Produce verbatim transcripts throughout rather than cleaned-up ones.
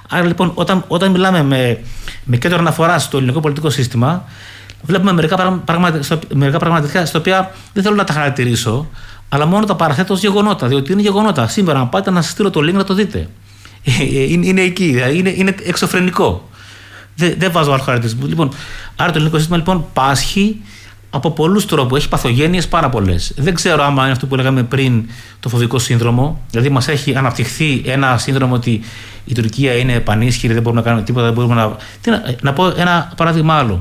Άρα λοιπόν, όταν, όταν μιλάμε με, με κέντρο αναφορά στο ελληνικό πολιτικό σύστημα, βλέπουμε μερικά πράγματα, στο, μερικά πράγματα στα οποία δεν θέλω να τα χαρακτηρίσω, αλλά μόνο τα παραθέτω ως γεγονότα. Διότι είναι γεγονότα. Σήμερα, αν πάτε να σας στείλω το link να το δείτε. Είναι, είναι εκεί, είναι, είναι εξωφρενικό. Δεν, δεν βάζω άλλο χαρακτηρισμό. Λοιπόν, άρα το ελληνικό σύστημα λοιπόν πάσχει από πολλούς τρόπους. Έχει παθογένειες πάρα πολλές. Δεν ξέρω άμα είναι αυτό που λέγαμε πριν το φοβικό σύνδρομο. Δηλαδή, μας έχει αναπτυχθεί ένα σύνδρομο ότι η Τουρκία είναι πανίσχυρη, δεν μπορούμε να κάνουμε τίποτα. Δεν μπορούμε να... Τι, να, να πω ένα παράδειγμα άλλο.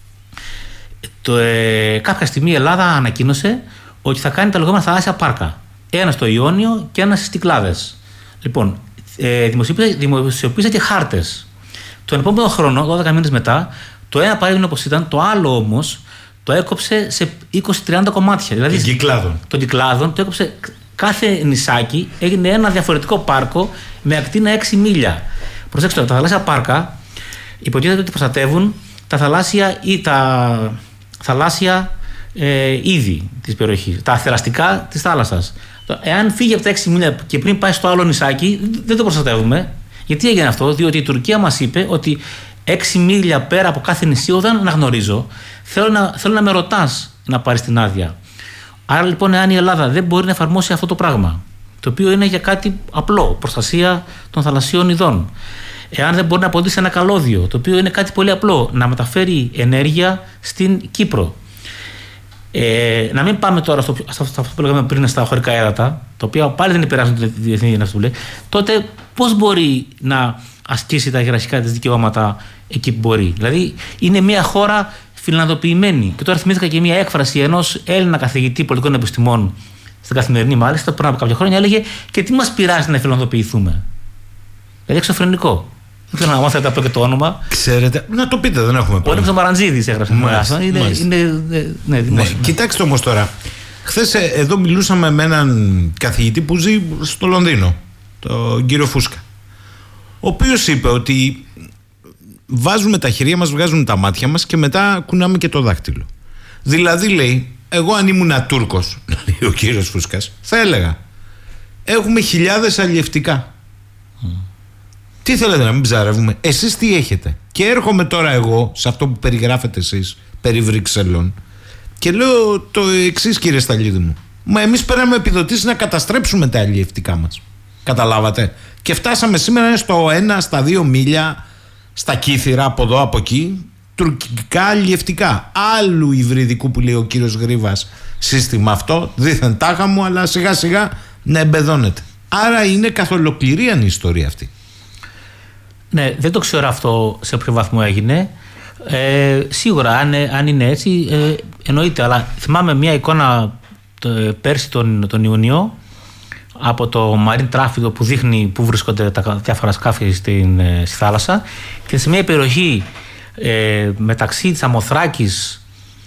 Το, ε, κάποια στιγμή η Ελλάδα ανακοίνωσε ότι θα κάνει τα λεγόμενα θαλάσσια πάρκα. Ένα στο Ιόνιο και ένα στις Κυκλάδες. Λοιπόν, ε, δημοσιοποίησε, δημοσιοποίησε και χάρτες. Τον επόμενο χρόνο, δώδεκα μήνες μετά, το ένα παρέμεινε όπως ήταν, το άλλο όμως το έκοψε σε είκοσι με τριάντα κομμάτια. Δηλαδή, των Κυκλάδων. Των Κυκλάδων το έκοψε. Κάθε νησάκι έγινε ένα διαφορετικό πάρκο με ακτίνα έξι μίλια. Προσέξτε, τα θαλάσσια πάρκα υποτίθεται ότι προστατεύουν τα θαλάσσια ή τα θαλάσσια ε, είδη της περιοχής, τα αθεραστικά της θάλασσας. Εάν φύγει από τα έξι μίλια και πριν πάει στο άλλο νησάκι, δεν το προστατεύουμε. Γιατί έγινε αυτό? Διότι η Τουρκία μας είπε ότι έξι μίλια πέρα από κάθε νησί δεν αναγνωρίζω. Θέλω να, θέλω να με ρωτάς να πάρεις την άδεια. Άρα λοιπόν, εάν η Ελλάδα δεν μπορεί να εφαρμόσει αυτό το πράγμα, το οποίο είναι για κάτι απλό, προστασία των θαλασσίων ειδών, εάν δεν μπορεί να αποδείξει ένα καλώδιο, το οποίο είναι κάτι πολύ απλό, να μεταφέρει ενέργεια στην Κύπρο. Ε, να μην πάμε τώρα στο, στο, στο αυτό που λέγαμε πριν στα χωρικά έδατα, τα οποία πάλι δεν επηρεάζουν τη διεθνή ναυτιλία, τότε πώς μπορεί να ασκήσει τα γεραρχικά της δικαιώματα εκεί που μπορεί? Δηλαδή, είναι μια χώρα φιλανδοποιημένη. Και τώρα θυμήθηκα και μια έκφραση ενός Έλληνα καθηγητή πολιτικών επιστημών στην Καθημερινή, μάλιστα, πριν από κάποια χρόνια, έλεγε: και τι μας πειράζει να φιλανδοποιηθούμε? Δηλαδή, εξωφρενικό. Δεν ξέρω αν θέλετε να πω και το όνομα. Ξέρετε, να το πείτε, δεν έχουμε πρόβλημα. Ο Μαραντζίδης έγραψε. Μάλιστα, είναι, είναι, είναι, ναι, ναι, κοιτάξτε όμως τώρα. Χθες εδώ μιλούσαμε με έναν καθηγητή που ζει στο Λονδίνο, τον κύριο Φούσκα, ο οποίος είπε ότι βάζουμε τα χέρια μας, βγάζουμε τα μάτια μας και μετά κουνάμε και το δάχτυλο. Δηλαδή, λέει, εγώ αν ήμουν Τούρκος, λέει ο κύριος Φούσκας, θα έλεγα: έχουμε χιλιάδες αλλιευτικά. Mm. Τι θέλετε, να μην ψαρεύουμε? Εσείς τι έχετε? Και έρχομαι τώρα εγώ σε αυτό που περιγράφετε εσείς περί Βρυξελών και λέω το εξής, κύριε Σταλίδη μου: μα εμείς πέραμε επιδοτήσεις να καταστρέψουμε τα αλλιευτικά μας. Καταλάβατε? Και φτάσαμε σήμερα στο ένα, στα δύο μίλια, στα κύθυρα από εδώ από εκεί, τουρκικά αλλιευτικά. Άλλου υβριδικού που λέει ο κύριος Γρίβας σύστημα αυτό, δίθεν τάχα μου, αλλά σιγά σιγά να εμπεδώνεται. Άρα είναι καθ' ολοκληρία η ιστορία αυτή. Ναι, δεν το ξέρω αυτό σε ποιο βαθμό έγινε. Ε, σίγουρα, αν, αν είναι έτσι, ε, εννοείται. Αλλά θυμάμαι μια εικόνα το, πέρσι τον, τον Ιούνιο από το Marine Traffic που δείχνει πού βρίσκονται τα διάφορα σκάφη στην, στη θάλασσα, και σε μια περιοχή ε, μεταξύ της Αμοθράκης,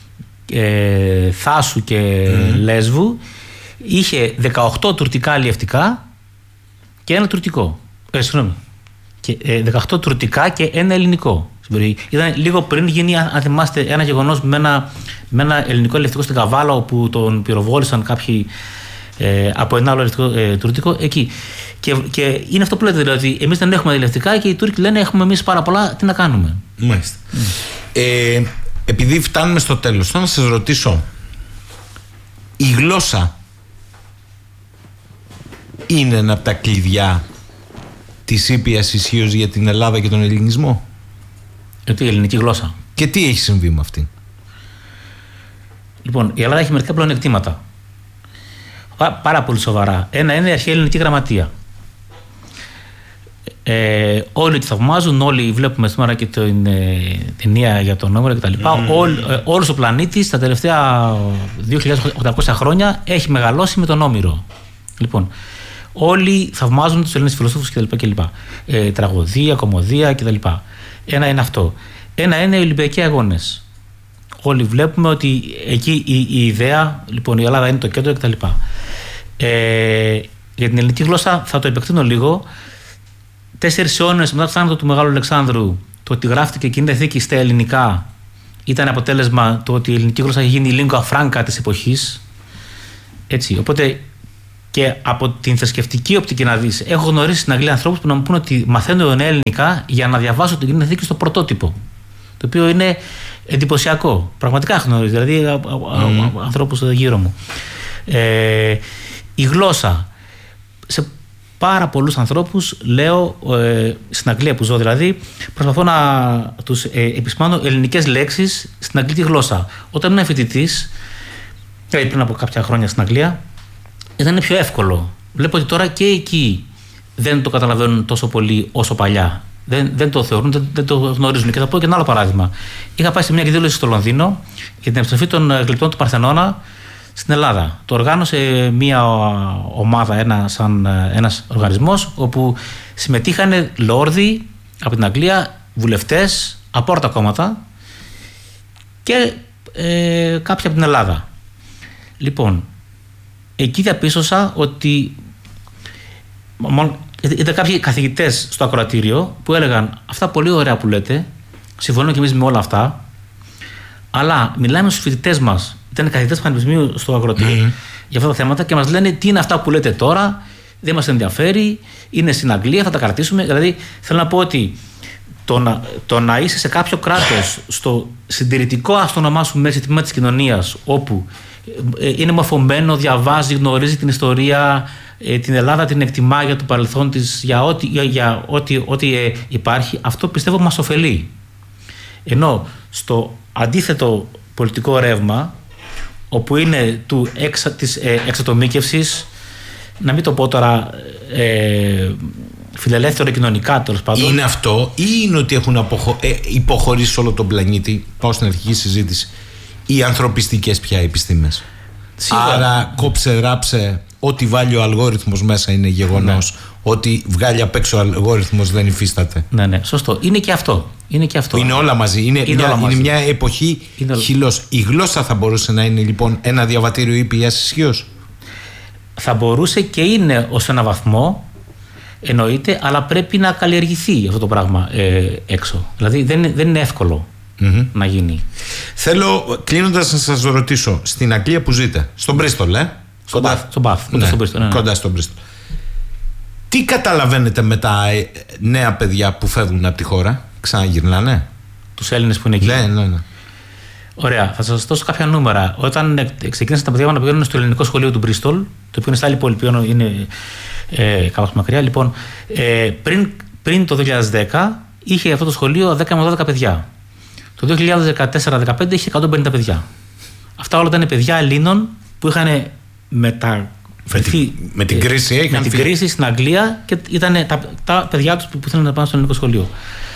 ε, Θάσου και mm. Λέσβου είχε δεκαοκτώ τουρκικά αλλιευτικά και ένα τουρκικό. Ε, συγγνώμη. Και, ε, δεκαοκτώ τουρκικά και ένα ελληνικό. Ήταν λίγο πριν γίνει, αν θυμάστε, ένα γεγονός με ένα, με ένα ελληνικό αλλιευτικό στην Καβάλα, όπου τον πυροβόλησαν κάποιοι ε, από ένα άλλο αλλιευτικό ε, τουρκικό εκεί. Και, και είναι αυτό που λέτε, δηλαδή, εμείς δεν έχουμε αλλιευτικά και οι Τούρκοι λένε: έχουμε εμείς πάρα πολλά, τι να κάνουμε. Μάλιστα. Mm. Ε, επειδή φτάνουμε στο τέλος, θέλω να σας ρωτήσω, η γλώσσα είναι ένα από τα κλειδιά της ήπιας ισχύως για την Ελλάδα και τον ελληνισμό? Γιατί η ελληνική γλώσσα. Και τι έχει συμβεί με αυτήν? Λοιπόν, η Ελλάδα έχει μερικά πλεονεκτήματα. Πάρα πολύ σοβαρά. Ένα είναι η αρχαία ελληνική γραμματεία. Ε, όλοι τη θαυμάζουν, όλοι βλέπουμε σήμερα και την ε, ταινία για τον νόμο κτλ. Mm. Όλ, ε, όλος ο πλανήτης τα τελευταία δύο χιλιάδες οκτακόσια χρόνια έχει μεγαλώσει με τον Όμηρο. Λοιπόν, όλοι θαυμάζουν τους Έλληνες φιλοσόφους κτλ. Ε, τραγωδία, κωμωδία κτλ. Ένα είναι αυτό. Ένα είναι οι Ολυμπιακοί Αγώνες. Όλοι βλέπουμε ότι εκεί η, η ιδέα, λοιπόν, η Ελλάδα είναι το κέντρο κτλ. Ε, για την ελληνική γλώσσα θα το επεκτείνω λίγο. Τέσσερις αιώνες μετά το θάνατο του Μεγάλου Αλεξάνδρου, το ότι γράφτηκε εκείνη η διαθήκη στα ελληνικά ήταν αποτέλεσμα το ότι η ελληνική γλώσσα έχει γίνει η lingua franca της εποχής. Έτσι, οπότε Και από την θρησκευτική οπτική να δεις, έχω γνωρίσει στην Αγγλία ανθρώπους που να μου πούνε ότι μαθαίνουν ελληνικά για να διαβάσω την Καινή Διαθήκη στο πρωτότυπο. Το οποίο είναι εντυπωσιακό. Πραγματικά έχω γνωρίσει, δηλαδή mm. ανθρώπους γύρω μου. Ε, η γλώσσα. Σε πάρα πολλούς ανθρώπους, λέω, ε, στην Αγγλία που ζω δηλαδή, προσπαθώ να τους ε, επισημάνω ελληνικές λέξεις στην αγγλική γλώσσα. Όταν ήμουν φοιτητής, δηλαδή πριν από κάποια χρόνια στην Αγγλία, ήταν πιο εύκολο. Βλέπω ότι τώρα και εκεί δεν το καταλαβαίνουν τόσο πολύ όσο παλιά. Δεν, δεν το θεωρούν, δεν, δεν το γνωρίζουν. Και θα πω και ένα άλλο παράδειγμα. Είχα πάει σε μια εκδήλωση στο Λονδίνο για την επιστροφή των γλυπτών του Παρθενώνα στην Ελλάδα. Το οργάνωσε μια ομάδα, ένα, σαν ένας οργανισμός, όπου συμμετείχαν λόρδοι από την Αγγλία, βουλευτές από όλα τα κόμματα και ε, κάποιοι από την Ελλάδα. Λοιπόν, εκεί διαπίστωσα ότι ήταν κάποιοι καθηγητές στο ακροατήριο που έλεγαν αυτά πολύ ωραία που λέτε, συμφωνούμε και εμείς με όλα αυτά, αλλά μιλάμε στους φοιτητές μας, ήταν καθηγητές πανεπιστημίου στο ακροατήριο mm-hmm. για αυτά τα θέματα και μας λένε τι είναι αυτά που λέτε τώρα, δεν μας ενδιαφέρει, είναι στην Αγγλία, θα τα κρατήσουμε. Δηλαδή θέλω να πω ότι το να, το να είσαι σε κάποιο κράτος, στο συντηρητικό, ας το ονομάσουμε μέση τμήμα της κοινωνίας, όπου είναι μορφωμένο, διαβάζει, γνωρίζει την ιστορία, την Ελλάδα την εκτιμά για το παρελθόν της, για ό,τι, για, για ό,τι, ό,τι ε, υπάρχει, αυτό πιστεύω μας ωφελεί. Ενώ στο αντίθετο πολιτικό ρεύμα, όπου είναι του εξα, της ε, εξατομίκευσης, να μην το πω τώρα ε, φιλελεύθερο κοινωνικά τέλος πάντων. Είναι αυτό ή είναι ότι έχουν αποχω... ε, υποχωρήσει όλο τον πλανήτη, πάω στην αρχική συζήτηση, οι ανθρωπιστικές πια επιστήμες? Σίγουρα. Άρα κόψε, ράψε, ό,τι βάλει ο αλγόριθμος μέσα είναι γεγονός. Ναι. Ό,τι βγάλει απ' έξω ο αλγόριθμος δεν υφίσταται. Ναι, ναι, σωστό. Είναι και αυτό. Είναι, και αυτό. είναι όλα μαζί. Είναι, είναι, μια, όλα μαζί. Είναι μια εποχή χυλός. Η γλώσσα θα μπορούσε να είναι λοιπόν ένα διαβατήριο ήπιας ισχύως. Θα μπορούσε και είναι ως ένα βαθμό, εννοείται, αλλά πρέπει να καλλιεργηθεί αυτό το πράγμα ε, έξω. Δηλαδή δεν, δεν είναι εύκολο mm-hmm. να γίνει. Θέλω κλείνοντας να σας ρωτήσω, στην Αγγλία που ζείτε, στον Μπρίστολ, ε? Στον Μπαθ. Στον Μπαθ. Ναι, στον Bristol, ναι, ναι. Κοντά στον Μπρίστολ. Τι καταλαβαίνετε με τα νέα παιδιά που φεύγουν από τη χώρα, ξαναγυρνάνε? Τους Έλληνες που είναι εκεί. Ναι, ναι, ναι. Ωραία, θα σας δώσω κάποια νούμερα. Όταν ξεκίνησαν τα παιδιά να πηγαίνουν στο ελληνικό σχολείο του Μπρίστολ, το οποίο είναι στα άλλη πόλη, είναι ε, κάπως μακριά, λοιπόν, ε, πριν, πριν το δύο χιλιάδες δέκα είχε αυτό το σχολείο δέκα με δώδεκα παιδιά. Το δύο χιλιάδες δεκατέσσερα δεκαπέντε είχε εκατόν πενήντα παιδιά. Αυτά όλα ήταν παιδιά Ελλήνων που είχαν μετα... Με την, με την κρίση, με την κρίση στην Αγγλία και ήταν τα, τα παιδιά τους που ήθελαν να πάνε στο ελληνικό σχολείο.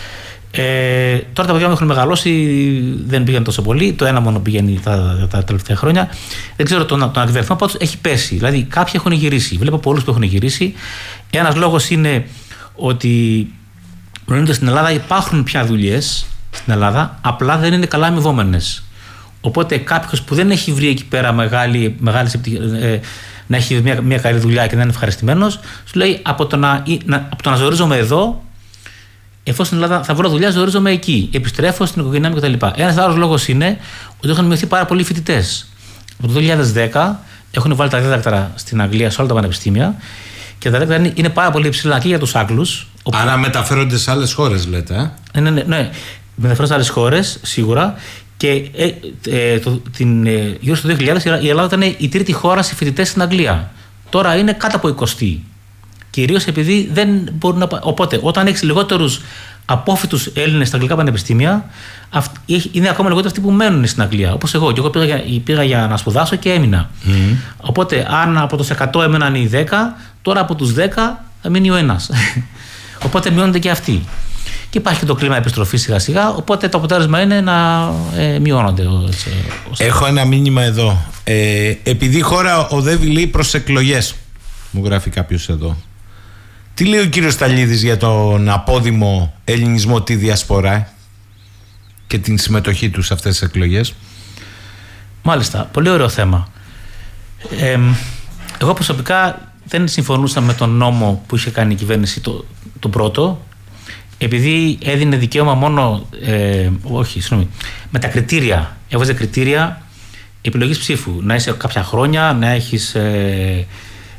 Ε, τώρα τα παιδιά μου έχουν μεγαλώσει, δεν πήγαν τόσο πολύ. Το ένα μόνο πηγαίνει τα, τα τελευταία χρόνια. Δεν ξέρω τον, τον αριθμό, πάντως έχει πέσει. Δηλαδή κάποιοι έχουν γυρίσει. Βλέπω πολλούς που έχουν γυρίσει. Ένας λόγος είναι ότι προηγούνται στην Ελλάδα υπάρχουν πια δουλειές στην Ελλάδα, απλά δεν είναι καλά αμοιβόμενες. Οπότε κάποιος που δεν έχει βρει εκεί πέρα μεγάλη, μεγάλη ε, να έχει μια, μια καλή δουλειά και να είναι ευχαριστημένος, σου λέει από το να, να, από το να ζορίζομαι εδώ, εφόσον στην Ελλάδα θα βρω δουλειά, ζορίζομαι εκεί. Επιστρέφω στην οικογένειά μου κτλ. Ένας άλλος λόγος είναι ότι έχουν μειωθεί πάρα πολλοί φοιτητές. Από το δύο χιλιάδες δέκα έχουν βάλει τα δίδακτρα στην Αγγλία σε όλα τα πανεπιστήμια και τα δίδακτρα είναι πάρα πολύ υψηλά και για τους Άγγλους. Όπου... Άρα μεταφέρονται σε άλλες χώρες, λέτε. Ε? Ναι, ναι, ναι. Μεταφέρονται σε άλλες χώρες, σίγουρα. Και ε, ε, το, την, ε, γύρω στο δύο χιλιάδες η Ελλάδα ήταν η τρίτη χώρα σε φοιτητές στην Αγγλία. Τώρα είναι κάτω από εικοστή. Κυρίως επειδή δεν μπορούν να. Οπότε, όταν έχεις λιγότερους απόφοιτους Έλληνες στα αγγλικά πανεπιστήμια, αυ, είναι ακόμα λιγότεροι αυτοί που μένουν στην Αγγλία. Όπως εγώ. Και εγώ πήγα για, πήγα για να σπουδάσω και έμεινα. Mm. Οπότε, αν από τους εκατό έμεναν οι δέκα, τώρα από τους δέκα θα μείνει ο ένας. Οπότε μειώνονται και αυτοί. Και υπάρχει και το κλίμα επιστροφής σιγά σιγά, οπότε το αποτέλεσμα είναι να ε, μειώνονται. Έτσι, Έχω ένα μήνυμα εδώ. Ε, επειδή η χώρα οδεύει λέει προς εκλογές, μου γράφει κάποιος εδώ. Τι λέει ο κύριος Σταλίδης για τον απόδημο ελληνισμό τη διασπορά και την συμμετοχή του σε αυτές τις εκλογές? Μάλιστα, πολύ ωραίο θέμα. Ε, εγώ προσωπικά δεν συμφωνούσα με τον νόμο που είχε κάνει η κυβέρνηση το, το πρώτο, επειδή έδινε δικαίωμα μόνο, ε, όχι, συγγνώμη, με τα κριτήρια. Έβαζε κριτήρια επιλογής ψήφου. Να είσαι κάποια χρόνια, να έχεις ε,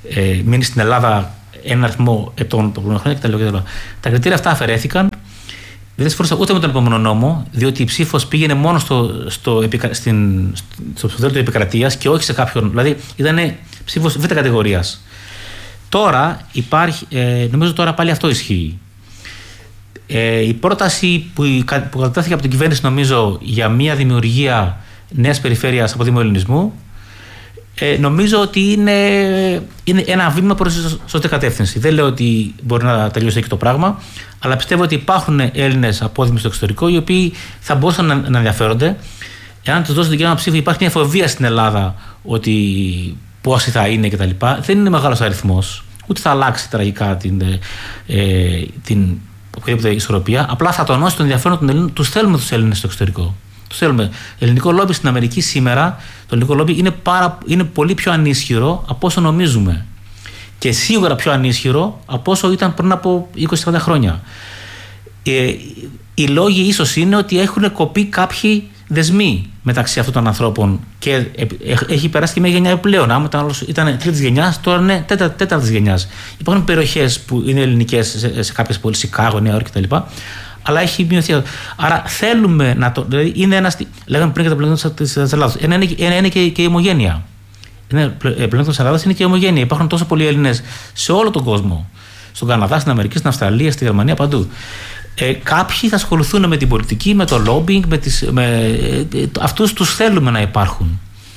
ε, μείνει στην Ελλάδα ένα αριθμό ετών τα προηγούμενα χρόνια κτλ. Τα κριτήρια αυτά αφαιρέθηκαν. Δεν συμφωνούσα ούτε με τον επόμενο νόμο, διότι η ψήφος πήγαινε μόνο στο, στο, στην, στο ψηφοδέλτιο επικρατείας και όχι σε κάποιον. Δηλαδή ήταν ψήφος β' κατηγορίας. Τώρα υπάρχει, ε, νομίζω τώρα πάλι αυτό ισχύει. Ε, η πρόταση που, που κατατέθηκε από την κυβέρνηση, νομίζω, για μια δημιουργία νέας περιφέρειας από Δήμο Ελληνισμού, ε, νομίζω ότι είναι, είναι ένα βήμα προς τη σωστή κατεύθυνση. Δεν λέω ότι μπορεί να τελειώσει εκεί το πράγμα, αλλά πιστεύω ότι υπάρχουν Έλληνες απόδημοι στο εξωτερικό οι οποίοι θα μπορούσαν να, να ενδιαφέρονται. Εάν τους δώσουν δικαίωμα ψήφου, υπάρχει μια φοβία στην Ελλάδα ότι πόσοι θα είναι κτλ. Δεν είναι μεγάλος αριθμός, ούτε θα αλλάξει τραγικά την, ε, την οποιαδήποτε ισορροπία. Απλά θα τονώσει τον ενδιαφέρον των Ελλήνων. Τους θέλουμε τους Έλληνες στο εξωτερικό. Τους θέλουμε. Ελληνικό λόμπι στην Αμερική σήμερα, το ελληνικό λόμπι είναι, πάρα, είναι πολύ πιο ανίσχυρο από όσο νομίζουμε. Και σίγουρα πιο ανίσχυρο από όσο ήταν πριν από είκοσι με τριάντα χρόνια. Ε, οι λόγοι ίσως είναι ότι έχουν κοπεί κάποιοι δεσμοί μεταξύ αυτών των ανθρώπων και έχει περάσει και μια γενιά επιπλέον. Άμα ήταν τρίτης γενιάς, τώρα είναι τέταρτης γενιάς. Υπάρχουν περιοχές που είναι ελληνικές σε, σε κάποιες πόλεις, Σικάγο, Νέα Υόρκη κτλ. Αλλά έχει μειωθεί. Άρα θέλουμε να το. Δηλαδή είναι ένα. Λέγαμε πριν για τα πλεονέκτηματα της Ελλάδας. Ένα είναι, ένα είναι και, και η ομογένεια. Πλεονέκτημα της Ελλάδας είναι και η ομογένεια. Υπάρχουν τόσο πολλοί Έλληνες σε όλο τον κόσμο. Στον Καναδά, στην Αμερική, στην Αυστραλία, στη Γερμανία, παντού. Ε, κάποιοι θα ασχοληθούν με την πολιτική, με το lobbying, με τις, με, ε, αυτούς τους θέλουμε να υπάρχουν.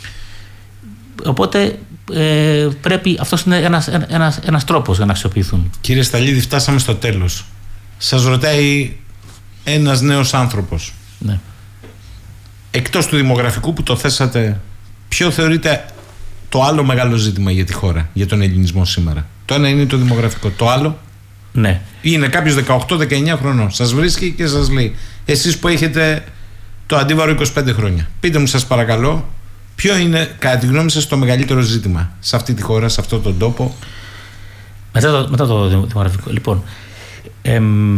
Οπότε ε, πρέπει, αυτός είναι ένας, ένας, ένας τρόπος για να αξιοποιηθούν. Κύριε Σταλίδη, φτάσαμε στο τέλος. Σας ρωτάει ένας νέος άνθρωπος. Ναι. Εκτός του δημογραφικού που το θέσατε, ποιο θεωρείτε το άλλο μεγάλο ζήτημα για τη χώρα, για τον ελληνισμό σήμερα? Το ένα είναι το δημογραφικό. Το άλλο ναι. είναι κάποιος δεκαοκτώ δεκαεννιά χρονών. Σας βρίσκει και σας λέει, εσείς που έχετε το αντίβαρο είκοσι πέντε χρόνια, πείτε μου σας παρακαλώ, ποιο είναι κατά τη γνώμη σας το μεγαλύτερο ζήτημα σε αυτή τη χώρα, σε αυτόν τον τόπο? Μετά το, μετά το δημογραφικό. Λοιπόν, εμ,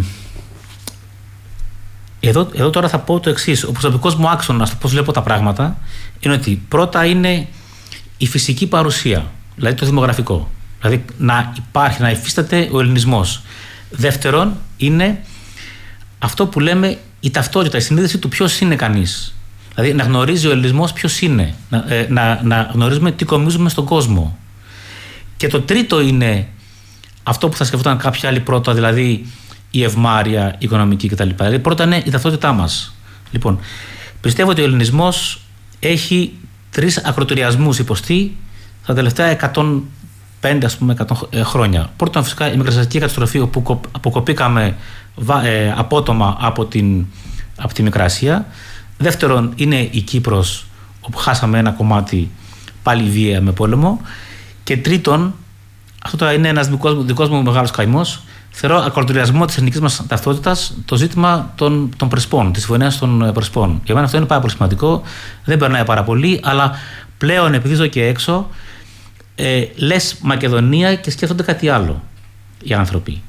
εδώ, εδώ τώρα θα πω το εξής. Ο προσωπικός μου άξονας, πώς βλέπω τα πράγματα, είναι ότι πρώτα είναι η φυσική παρουσία, δηλαδή το δημογραφικό. Δηλαδή να υπάρχει, να υφίσταται ο ελληνισμός. Δεύτερον, είναι αυτό που λέμε η ταυτότητα, η συνείδηση του ποιος είναι κανείς. Δηλαδή να γνωρίζει ο ελληνισμός ποιος είναι, να, ε, να, να γνωρίζουμε τι κομίζουμε στον κόσμο. Και το τρίτο είναι αυτό που θα σκεφτόταν κάποιοι άλλοι πρώτα, δηλαδή η ευμάρεια, η οικονομική κτλ. Δηλαδή πρώτα είναι η ταυτότητά μας. Λοιπόν, πιστεύω ότι ο ελληνισμός έχει τρεις ακροτηριασμούς υποστεί τα τελευταία εκατόν πέντε ας πούμε, εκατό χρόνια. Πρώτον, φυσικά η μικρασιατική καταστροφή, όπου αποκοπήκαμε ε, απότομα από, την, από τη Μικρασία. Δεύτερον, είναι η Κύπρος, όπου χάσαμε ένα κομμάτι πάλι βία με πόλεμο. Και τρίτον, αυτό τώρα είναι ένας δικός, δικός μου μεγάλος καημός, θεωρώ ακροτηριασμό της εθνικής μας ταυτότητας το ζήτημα των, των Πρεσπών, της συμφωνίας των Πρεσπών. Για μένα αυτό είναι πάρα πολύ σημαντικό, δεν περνάει πάρα πολύ, αλλά πλέον επειδή ζω και έξω, ε, λες Μακεδονία και σκέφτονται κάτι άλλο οι άνθρωποι.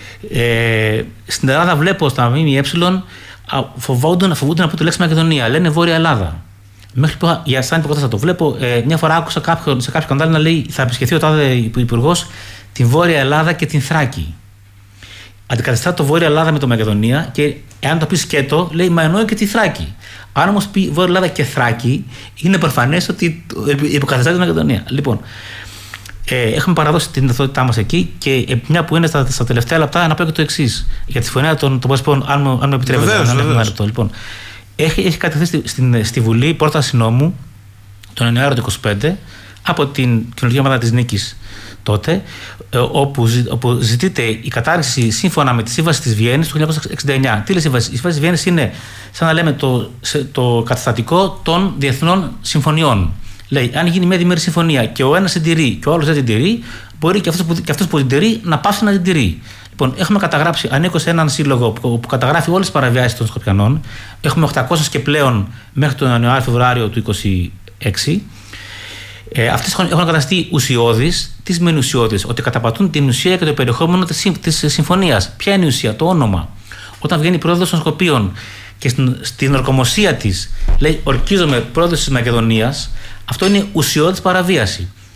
Ε, στην Ελλάδα βλέπω στα ΜΜΕ φοβούνται να φοβούνται να πω τη λέξη Μακεδονία, λένε Βόρεια Ελλάδα. Μέχρι που, για σαν υποκατάστατο το βλέπω, ε, μια φορά άκουσα κάποιον, σε κάποιο κανάλι να λέει θα επισκεφθεί ο τάδε υπουργός την Βόρεια Ελλάδα και την Θράκη. Αντικαθιστά το Βόρεια Ελλάδα με το Μακεδονία και εάν το πει σκέτο, λέει μα εννοεί και τη Θράκη. Αν όμως πει Βόρεια Ελλάδα και Θράκη, είναι προφανές ότι υποκαθιστά τη Μακεδονία. Λοιπόν, ε, έχουμε παραδώσει την ταυτότητά μας εκεί και μια που είναι στα, στα τελευταία λεπτά να πω και το εξής. Για τη συμφωνία των Πρεσπών, αν, αν με επιτρέπετε. Βεβαίως, να βεβαίως. λεπτό. Λοιπόν, έχει, έχει καταθέσει στη, στη Βουλή πρόταση νόμου τον Ιανουάριο του είκοσι πέντε από την Κοινωνική Ομάδα της Νίκης τότε, όπου, όπου ζητείται η κατάργηση σύμφωνα με τη Σύμβαση της Βιέννης του χίλια εννιακόσια εξήντα εννιά. Τι λέει η Σύμβαση? Η Σύμβαση της Βιέννης είναι σαν να λέμε το, το καταστατικό των διεθνών συμφωνιών. Λέει, αν γίνει μια διμερή συμφωνία και ο ένας την τηρεί και ο άλλος δεν την τηρεί, μπορεί και αυτός που, και αυτός που την τηρεί να πάψει να την τηρεί. Λοιπόν, έχουμε καταγράψει, ανήκω σε έναν σύλλογο που, που καταγράφει όλες τις παραβιάσεις των Σκοπιανών. Έχουμε οκτακόσιες και πλέον μέχρι τον Ιανουάριο-Φεβρουάριο του είκοσι έξι. Ε, αυτές έχουν καταστεί ουσιώδεις. Τι σημαίνει ουσιώδεις? Ότι καταπατούν την ουσία και το περιεχόμενο της, της συμφωνίας. Ποια είναι η ουσία? Το όνομα. Όταν βγαίνει η πρόεδρος των Σκοπίων και στην, στην ορκομοσία της λέει ορκίζομαι πρόεδρος της Μακεδονίας, αυτό είναι ουσιώδης παραβίαση.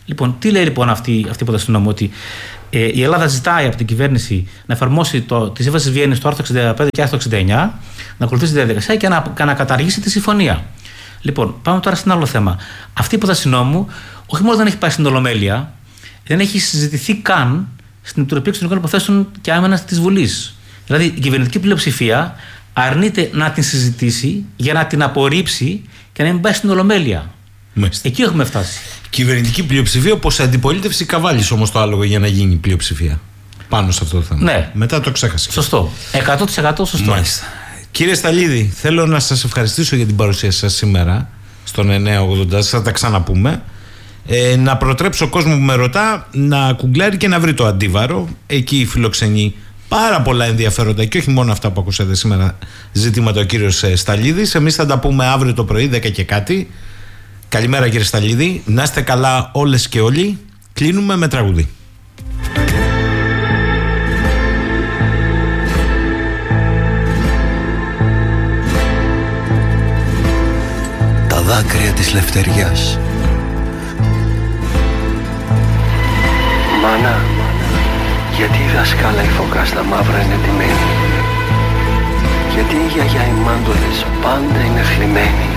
Λοιπόν, τι λέει λοιπόν αυτή, αυτή η πρόταση του νόμου? Ότι ε, η Ελλάδα ζητάει από την κυβέρνηση να εφαρμόσει το, τη Σύμβαση της Βιέννης, το άρθρο εξήντα πέντε και άρθρο εξήντα εννιά, να ακολουθήσει τη διαδικασία και να, να καταργήσει τη συμφωνία. Λοιπόν, πάμε τώρα στην άλλο θέμα. Αυτή η πρόταση νόμου όχι μόνο δεν έχει πάει στην Ολομέλεια, δεν έχει συζητηθεί καν στην Επιτροπή Εξωτερικών Υποθέσεων και Άμυνας της Βουλής. Δηλαδή, η κυβερνητική πλειοψηφία αρνείται να την συζητήσει για να την απορρίψει και να μην πάει στην Ολομέλεια. Μάλιστα. Εκεί έχουμε φτάσει. Κυβερνητική πλειοψηφία, όπως αντιπολίτευση καβάλεις όμως το άλογο για να γίνει πλειοψηφία πάνω σε αυτό το θέμα. Ναι. Μετά το ξέχασε. Σωστό. εκατό τοις εκατό σωστό. Μάλιστα. Κύριε Σταλίδη, θέλω να σας ευχαριστήσω για την παρουσία σας σήμερα στον εννιά ογδόντα. Θα τα ξαναπούμε. Ε, να προτρέψω κόσμο που με ρωτά να κουγκλάρει και να βρει το αντίβαρο. Εκεί φιλοξενεί πάρα πολλά ενδιαφέροντα και όχι μόνο αυτά που ακούσατε σήμερα ζητήματα ο κύριος Σταλίδης. Εμείς θα τα πούμε αύριο το πρωί, δέκα και κάτι. Καλημέρα κύριε Σταλίδη. Να είστε καλά όλες και όλοι. Κλείνουμε με τραγούδι. Τα δάκρυα της λευτεριάς. Μάνα, γιατί η δασκάλα η φωκά στα μαύρα είναι τιμένη? Γιατί η γιαγιά οι μάντορες πάντα είναι θλιμμένοι?